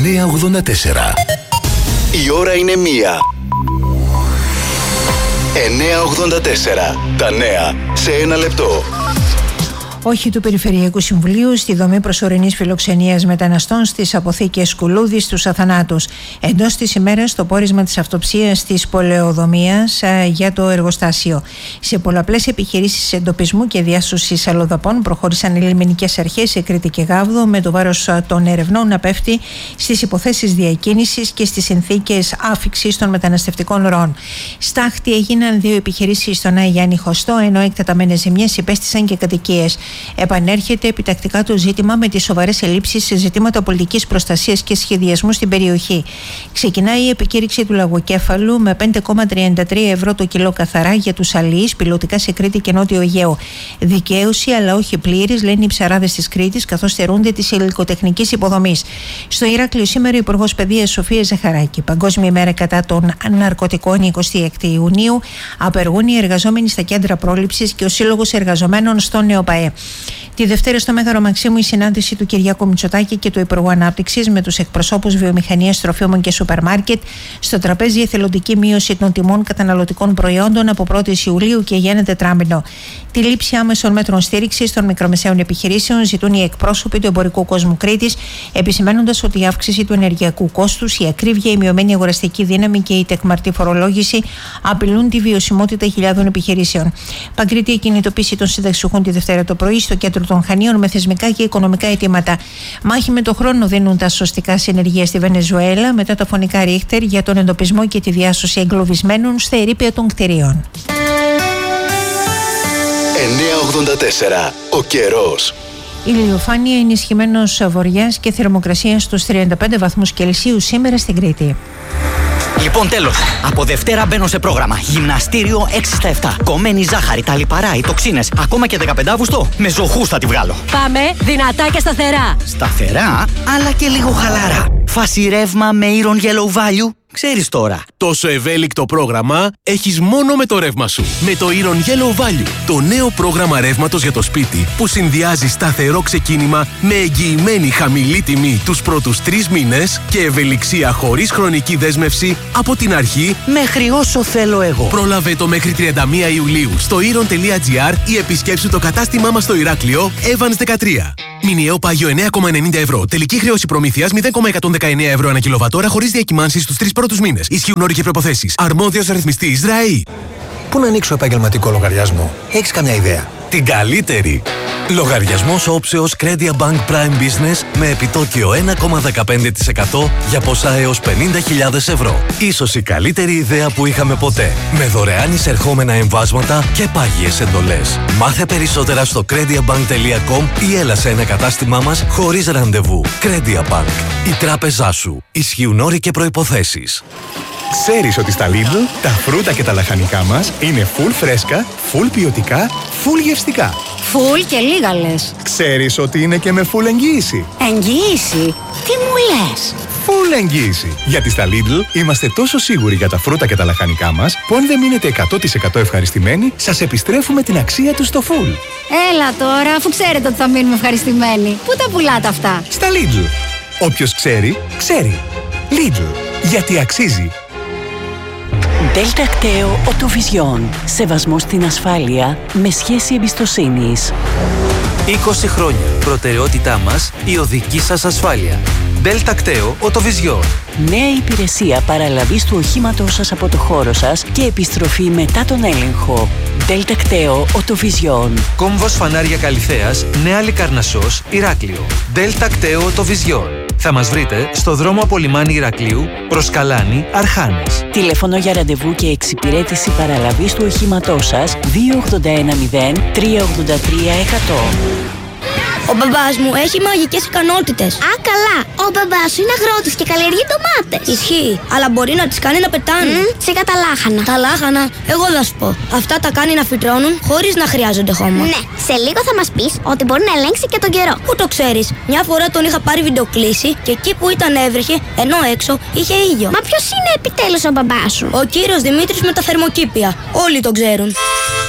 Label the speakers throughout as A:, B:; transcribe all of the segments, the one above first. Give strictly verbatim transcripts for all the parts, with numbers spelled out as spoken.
A: εννιακόσια ογδόντα τέσσερα.
B: Η ώρα είναι μία. εννιακόσια ογδόντα τέσσερα. Τα νέα σε ένα λεπτό.
C: Όχι του Περιφερειακού Συμβουλίου στη δομή προσωρινής φιλοξενίας μεταναστών στις αποθήκες Κουλούδης στους Αθανάτους. Εντός της ημέρας το πόρισμα της αυτοψίας της πολεοδομίας α, για το εργοστάσιο. Σε πολλαπλές επιχειρήσεις εντοπισμού και διάσωσης αλλοδαπών προχώρησαν οι λιμενικές αρχές σε Κρήτη και Γάβδο, με το βάρος των ερευνών να πέφτει στις υποθέσεις διακίνησης και στις συνθήκες άφιξης των μεταναστευτικών ροών. Στάχτη έγιναν δύο επιχειρήσεις στον Άη Γιάννη Χωστό, ενώ εκτεταμένες ζημιές υπέστησαν και κατοικίες. Επανέρχεται επιτακτικά το ζήτημα με τις σοβαρές ελλείψεις σε ζητήματα πολιτικής προστασίας και σχεδιασμού στην περιοχή. Ξεκινάει η επικήρυξη του λαγοκέφαλου με πέντε κόμμα τριάντα τρία ευρώ το κιλό καθαρά για τους αλιείς πιλωτικά σε Κρήτη και Νότιο Αιγαίο. Δικαίωση, αλλά όχι πλήρης, λένε οι ψαράδες της Κρήτης, καθώς στερούνται της υλικοτεχνικής υποδομής. Στο Ηράκλειο σήμερα, ο Υπουργός Παιδείας Σοφία Ζαχαράκη. Παγκόσμια ημέρα κατά των ναρκωτικών, εικοστή έκτη Ιουνίου, απεργούν οι εργαζόμενοι στα κέντρα πρόληψης και ο Σύλλογος Εργαζομένων στο ΝΕΟΠΑΕ. Τη Δευτέρα στο Μέγαρο Μαξίμου η συνάντηση του Κυριάκου Μητσοτάκη και του Υπουργού Ανάπτυξης με τους εκπροσώπους βιομηχανίας, τροφίμων και σούπερ μάρκετ. Στο τραπέζι εθελοντική μείωση των τιμών καταναλωτικών προϊόντων από πρώτη Ιουλίου και για ένα τετράμινο. Τη λήψη άμεσων μέτρων στήριξης των μικρομεσαίων επιχειρήσεων ζητούν οι εκπρόσωποι του εμπορικού κόσμου Κρήτης, επισημαίνοντας ότι η αύξηση του ενεργειακού κόστους, η ακρίβεια, η μειωμένη αγοραστική δύναμη και η τεκμαρτή φορολόγηση απειλούν τη βιωσιμότητα χιλιάδων επιχειρήσεων. Παγκρίτια κινητοποίηση των συνταξιούχων τη Δευτέρα το πρωί στο κέντρο των Χανίων με θεσμικά και οικονομικά αιτήματα. Μάχη με το χρόνο δίνουν τα σωστικά συνεργεία στη Βενεζουέλα μετά τα φωνικά Ρίχτερ για τον εντοπισμό και τη διάσωση εγκλωβισμένων στα ερείπια των κτηρίων.
B: εννιακόσια ογδόντα τέσσερα. Ο καιρός.
C: Ηλιοφάνεια, ενισχυμένος βοριάς και θερμοκρασία στους τριάντα πέντε βαθμούς Κελσίου σήμερα στην Κρήτη.
D: Λοιπόν, τέλος. Από Δευτέρα μπαίνω σε πρόγραμμα. Γυμναστήριο έξι στα επτά. Κομμένη ζάχαρη, τα λιπαρά, οι τοξίνες. Ακόμα και δεκαπέντε Αυγούστου με ζωχούς θα τη βγάλω.
E: Πάμε δυνατά και σταθερά.
D: Σταθερά, αλλά και λίγο χαλαρά. Φάση ρεύμα με Iron Yellow Value. Ξέρεις τώρα.
F: Τόσο ευέλικτο πρόγραμμα έχεις μόνο με το ρεύμα σου. Με το Iron Yellow Value. Το νέο πρόγραμμα ρεύματος για το σπίτι που συνδυάζει σταθερό ξεκίνημα με εγγυημένη χαμηλή τιμή τους πρώτους τρεις μήνες και ευελιξία χωρίς χρονική δέσμευση από την αρχή
D: μέχρι όσο θέλω εγώ.
F: Πρόλαβε το μέχρι τριάντα μία Ιουλίου στο iron τελεία gr ή επισκέψου το κατάστημά μας στο Ηράκλειο Evans δεκατρία. Μηνιαίο πάγιο εννέα κόμμα ενενήντα ευρώ. Τελική χρέωση προμήθειας μηδέν κόμμα εκατόν δεκαεννέα ευρώ ανά κιλοβατόρα χωρίς διακυμάνσεις στους τρεις πρώτους μήνες. Ισχύουν όροι και προϋποθέσεις. Αρμόδιος ρυθμιστής ΡΑΗ.
G: Πού να ανοίξω επαγγελματικό λογαριασμό? Έχεις καμιά ιδέα?
F: Την καλύτερη.
G: Λογαριασμός όψεως Credia Bank Prime Business με επιτόκιο ένα κόμμα δεκαπέντε τοις εκατό για ποσά έως πενήντα χιλιάδες ευρώ. Ίσως η καλύτερη ιδέα που είχαμε ποτέ. Με δωρεάν εισερχόμενα εμβάσματα και πάγιες εντολές. Μάθε περισσότερα στο crediabank τελεία com ή έλα σε ένα κατάστημά μας χωρίς ραντεβού. Credia Bank. Η τράπεζά σου. Ισχύουν όροι και προϋποθέσεις.
H: Ξέρεις ότι στα Lidl τα φρούτα και τα λαχανικά μας είναι full φρέσκα, full ποιοτικά, full γευστικά.
E: Full και λίγα λες.
H: Ξέρεις ότι είναι και με full εγγύηση.
E: Εγγύηση? Τι μου λες?
H: Full εγγύηση. Γιατί στα Lidl είμαστε τόσο σίγουροι για τα φρούτα και τα λαχανικά μας που αν δεν μείνετε εκατό τοις εκατό ευχαριστημένοι, σας επιστρέφουμε την αξία τους στο full.
E: Έλα τώρα, αφού ξέρετε ότι θα μείνουμε ευχαριστημένοι. Πού τα πουλάτε αυτά?
H: Στα Lidl. Όποιος ξέρει, ξέρει. Lidl. Γιατί αξίζει.
I: Delta Acteo Autovision. Σεβασμός στην ασφάλεια με σχέση εμπιστοσύνης.
J: είκοσι χρόνια. Προτεραιότητά μας η οδική σας ασφάλεια. Delta Acteo Autovision.
I: Νέα υπηρεσία παραλαβής του οχήματός σας από το χώρο σας και επιστροφή μετά τον έλεγχο. Delta Acteo Autovision.
J: Κόμβος Φανάρια Καλυθέας, Νέα Λικαρνασσός, Ηράκλειο. Delta Acteo Autovision. Θα μας βρείτε στο δρόμο από λιμάνι Ηρακλείου προς Καλάνη, Αρχάνες.
I: Τηλέφωνο για ραντεβού και εξυπηρέτηση παραλαβής του οχήματός σας δύο οκτώ ένα μηδέν τρία ογδόντα τρία εκατό.
K: Ο μπαμπάς μου έχει μαγικές ικανότητες.
L: Α, καλά. Ο μπαμπάς σου είναι αγρότης και καλλιεργεί ντομάτες.
K: Ισχύει, αλλά μπορεί να τις κάνει να πετάνε.
L: Mm, σιγά τα λάχανα.
K: Τα λάχανα, εγώ θα σου πω. Αυτά τα κάνει να φυτρώνουν χωρίς να χρειάζονται χώμα.
L: Ναι, σε λίγο θα μας πεις ότι μπορεί να ελέγξει και τον καιρό.
K: Πού το ξέρεις? Μια φορά τον είχα πάρει βιντεοκλήση και εκεί που ήταν έβρεχε, ενώ έξω είχε ήλιο.
L: Μα ποιος είναι επιτέλους ο μπαμπάς σου?
K: Ο κύριος Δημήτρης με τα θερμοκήπια. Όλοι τον ξέρουν.
A: Ο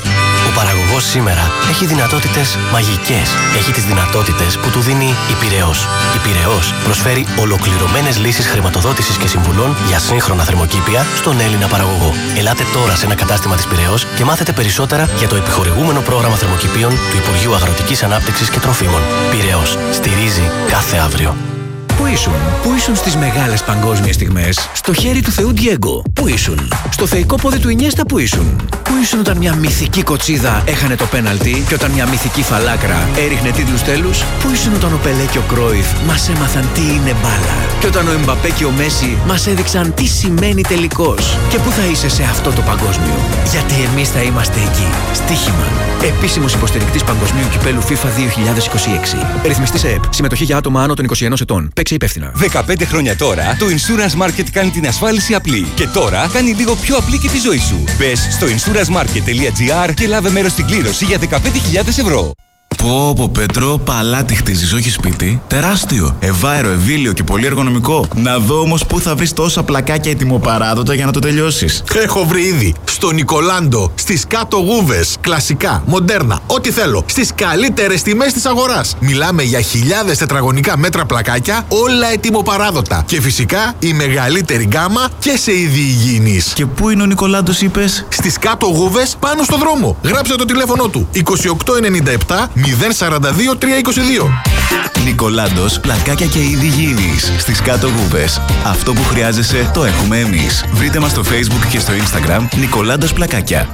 A: Ο παραγωγός σήμερα έχει δυνατότητες μαγικές. Έχει τις δυνατότητες που του δίνει η Πειραιώς. Η Πειραιώς προσφέρει ολοκληρωμένες λύσεις χρηματοδότησης και συμβουλών για σύγχρονα θερμοκήπια στον Έλληνα παραγωγό. Ελάτε τώρα σε ένα κατάστημα της Πειραιώς και μάθετε περισσότερα για το επιχορηγούμενο πρόγραμμα θερμοκηπίων του Υπουργείου Αγροτικής Ανάπτυξης και Τροφίμων. Πειραιώς. Στηρίζει κάθε αύριο.
M: Πού ήσουν, πού ήσουν στις μεγάλες παγκόσμιες στιγμές? Στο χέρι του Θεού Ντιέγκο. Πού ήσουν? Στο θεϊκό πόδι του Ινιέστα. Πού ήσουν? Πού ήσουν όταν μια μυθική κοτσίδα έχανε το πέναλτι και όταν μια μυθική φαλάκρα έριχνε τίτλους τέλους? Πού ήσουν όταν ο Πελέ και ο Κρόιφ μας έμαθαν τι είναι μπάλα? Και όταν ο Εμπαπέ και ο Μέση μας έδειξαν τι σημαίνει τελικός? Και πού θα είσαι σε αυτό το παγκόσμιο? Γιατί εμείς θα είμαστε εκεί. Στοίχημα. Επίσημος υποστηρικτής Παγκοσμίου Κυπέλου FIFA δύο χιλιάδες είκοσι έξι. Ρυθμιστής ΕΕΠ. Συμμετοχή για άτομα άνω των είκοσι ενός ετών. Παίξε υπεύθυνα.
N: δεκαπέντε χρόνια τώρα, το Insurance Market κάνει την ασφάλιση απλή. Και τώρα κάνει λίγο πιο απλή και τη ζωή σου. Μπες στο insurance market τελεία gr και λάβε μέρος στην κλήρωση για δεκαπέντε χιλιάδες ευρώ.
O: Πω πω Πέτρο, παλάτι χτίζεις, όχι σπίτι. Τεράστιο, ευάερο, ευήλιο και πολύ εργονομικό. Να δω όμως πού θα βρεις τόσα πλακάκια ετοιμοπαράδοτα για να το τελειώσεις.
P: Έχω βρει ήδη. Στο Νικολάντο, στις κάτω γούβες. Κλασικά, μοντέρνα, ό,τι θέλω. Στις καλύτερες τιμές της αγοράς. Μιλάμε για χιλιάδες τετραγωνικά μέτρα πλακάκια, όλα ετοιμοπαράδοτα. Και φυσικά η μεγαλύτερη γκάμα και σε είδη υγιεινής.
O: Και πού είναι ο Νικολάντος, είπες?
P: Στις κάτω γούβες, πάνω στο δρόμο. Γράψε το τηλέφωνο του. είκοσι οκτώ ενενήντα επτά μηδέν σαράντα δύο τριακόσια είκοσι δύο.
O: Νικολάντος, πλακάκια και είδη υγιεινής. Στις κάτω γούβες. Αυτό που χρειάζεσαι το έχουμε εμείς. Βρείτε μας στο Facebook και στο Instagram Νικολάντος Πλακάκια.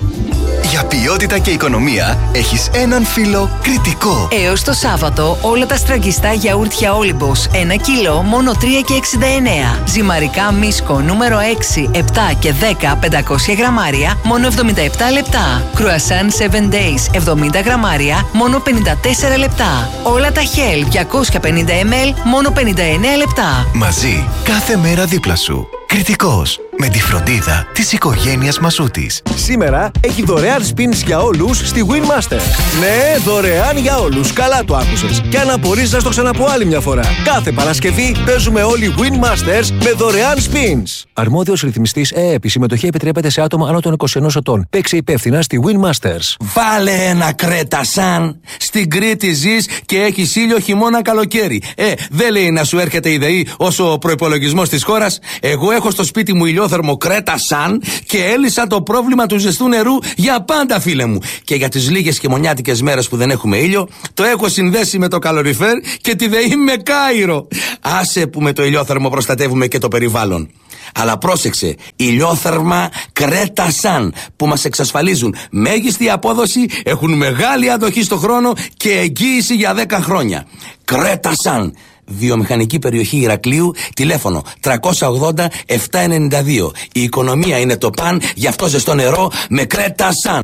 B: Για ποιότητα και οικονομία έχεις έναν φίλο Κρητικό.
Q: Έως το Σάββατο όλα τα στραγγιστά γιαούρτια Όλυμπος ένα κιλό μόνο τρία και εξήντα εννέα. Ζυμαρικά Μίσκο νούμερο έξι, επτά και δέκα πεντακόσια γραμμάρια μόνο εβδομήντα επτά λεπτά. Κρουασάν seven days εβδομήντα γραμμάρια μόνο πενήντα τέσσερα λεπτά. Όλα τα Hell διακόσια πενήντα μιλιλίτρα μόνο πενήντα εννέα λεπτά.
B: Μαζί κάθε μέρα δίπλα σου. Κρητικός. Με τη φροντίδα της οικογένειας Μασούτης.
R: Σήμερα έχει δωρεάν spins για όλους στη Winmaster. Ναι, δωρεάν για όλους. Καλά το άκουσες. Και αν απορείς να στο ξαναπώ άλλη μια φορά. Κάθε Παρασκευή παίζουμε όλοι Winmasters με δωρεάν spins. Αρμόδιος ρυθμιστής ΕΕΠ. Η συμμετοχή επιτρέπεται σε άτομα άνω των είκοσι ενός ετών. Παίξε υπεύθυνα στη Winmasters.
S: Βάλε ένα Κρέτα Σαν. Στην Κρήτη ζεις και έχεις ήλιο χειμώνα καλοκαίρι. Ε, δεν λέει να σου έρχεται η ΔΕΗ όσο ο προϋπολογισμός της χώρας. Εγώ έχω στο σπίτι μου ηλιόθερμο Κρέτα Σαν και έλυσα το πρόβλημα του ζεστού νερού για πάντα, φίλε μου. Και για τις λίγες χειμωνιάτικες μέρες που δεν έχουμε ήλιο, το έχω συνδέσει με το καλοριφέρ και τη ΔΕΗ με Κάιρο. Άσε που με το ηλιόθερμο προστατεύουμε και το περιβάλλον. Αλλά πρόσεξε, ηλιόθερμα Κρέτα Σαν που μας εξασφαλίζουν μέγιστη απόδοση, έχουν μεγάλη αντοχή στο χρόνο και εγγύηση για δέκα χρόνια. Κρέτα Σαν. Βιομηχανική περιοχή Ηρακλείου, τηλέφωνο τριακόσια ογδόντα επτακόσια ενενήντα δύο. Η οικονομία είναι το παν, γι' αυτό ζεστό νερό με Κρέτα Σαν.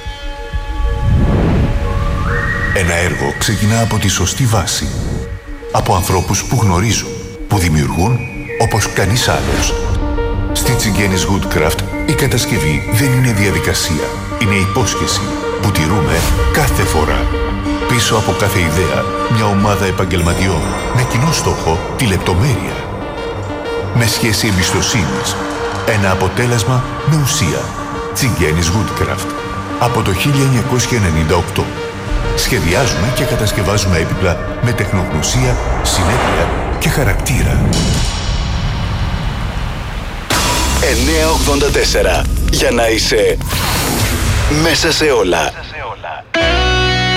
T: Ένα έργο ξεκινά από τη σωστή βάση. Από ανθρώπους που γνωρίζουν, που δημιουργούν όπως κανείς άλλος. Στη Τσιγκένης Woodcraft η κατασκευή δεν είναι διαδικασία. Είναι υπόσχεση που τηρούμε κάθε φορά. Πίσω από κάθε ιδέα, μια ομάδα επαγγελματιών με κοινό στόχο τη λεπτομέρεια. Με σχέση εμπιστοσύνης, ένα αποτέλεσμα με ουσία. Τσιγκένης Woodcraft. Από το χίλια εννιακόσια ενενήντα οκτώ. Σχεδιάζουμε και κατασκευάζουμε έπιπλα με τεχνογνωσία, συνέπεια και χαρακτήρα.
B: εννιακόσια ογδόντα τέσσερα. Για να είσαι μέσα σε όλα.